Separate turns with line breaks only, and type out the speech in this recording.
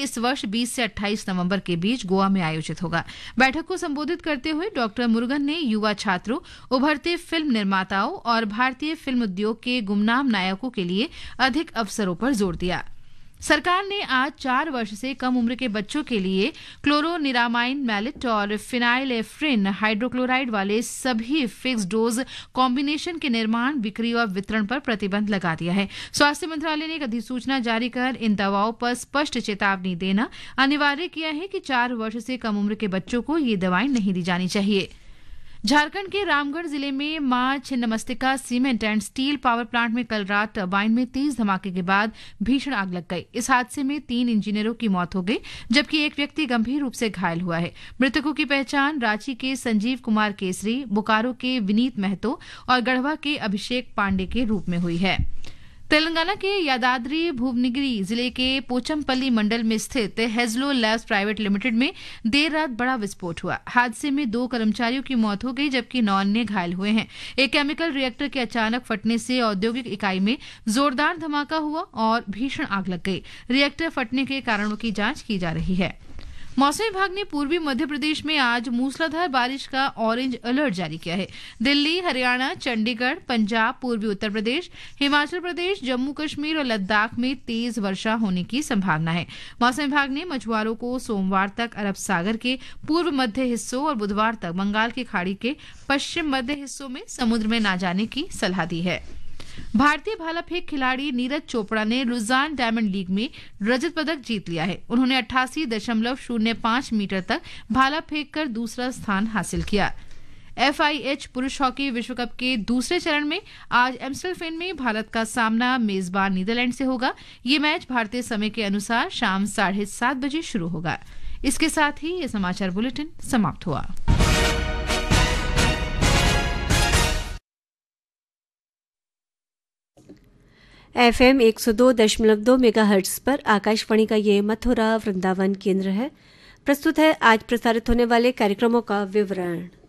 इस वर्ष 20 से 28 नवंबर के बीच गोवा में आयोजित होगा। बैठक को संबोधित करते हुए डॉक्टर मुरुगन ने युवा छात्रों, उभरते फिल्म निर्माताओं और भारतीय फिल्म उद्योग के गुमनाम नायकों के लिए अधिक अवसरों पर जोर दिया। सरकार ने आज 4 वर्ष से कम उम्र के बच्चों के लिए क्लोरोनिरामाइन मैलिट और फिनाइलेफ्रिन हाइड्रोक्लोराइड वाले सभी फिक्स डोज कॉम्बिनेशन के निर्माण, बिक्री और वितरण पर प्रतिबंध लगा दिया है। स्वास्थ्य मंत्रालय ने एक अधिसूचना जारी कर इन दवाओं पर स्पष्ट चेतावनी देना अनिवार्य किया है कि 4 वर्ष से कम उम्र के बच्चों को ये दवाएं नहीं दी जानी चाहिए। झारखंड के रामगढ़ जिले में मां Chhinnamastika cement and steel power plant में कल रात टरबाइन में तेज धमाके के बाद भीषण आग लग गई। इस हादसे में 3 इंजीनियरों की मौत हो गई, जबकि एक व्यक्ति गंभीर रूप से घायल हुआ है। मृतकों की पहचान रांची के संजीव कुमार केसरी, बोकारो के विनीत महतो और गढ़वा के अभिषेक पांडे के रूप में हुई है। तेलंगाना के यादाद्री भुवनगिरी जिले के पोचमपल्ली मंडल में स्थित हेजलो लैब्स प्राइवेट लिमिटेड में देर रात बड़ा विस्फोट हुआ। हादसे में 2 कर्मचारियों की मौत हो गई, जबकि 9 अन्य घायल हुए हैं। एक केमिकल रिएक्टर के अचानक फटने से औद्योगिक इकाई में जोरदार धमाका हुआ और भीषण आग लग गई। रिएक्टर फटने के कारणों की जांच की जा रही है। मौसम विभाग ने पूर्वी मध्य प्रदेश में आज मूसलाधार बारिश का ऑरेंज अलर्ट जारी किया है। दिल्ली, हरियाणा, चंडीगढ़, पंजाब, पूर्वी उत्तर प्रदेश, हिमाचल प्रदेश, जम्मू कश्मीर और लद्दाख में तेज वर्षा होने की संभावना है। मौसम विभाग ने मछुआरों को सोमवार तक अरब सागर के पूर्व मध्य हिस्सों और बुधवार तक बंगाल की खाड़ी के पश्चिम मध्य हिस्सों में समुद्र में न जाने की सलाह दी है। भारतीय भाला फेंक खिलाड़ी नीरज चोपड़ा ने लुज़ान डायमंड लीग में रजत पदक जीत लिया है। उन्होंने 88.05 मीटर तक भाला फेंक कर दूसरा स्थान हासिल किया। FIH पुरुष हॉकी विश्व कप के दूसरे चरण में आज एम्स्टलफेन में भारत का सामना मेजबान नीदरलैंड से होगा। ये मैच भारतीय समय के अनुसार शाम 7:30 बजे शुरू होगा। इसके साथ ही ये समाचार बुलेटिन समाप्त हुआ।
FM 102.2 मेगाहर्ट्ज पर आकाशवाणी का ये मथुरा वृंदावन केंद्र है। प्रस्तुत है आज प्रसारित होने वाले कार्यक्रमों का विवरण।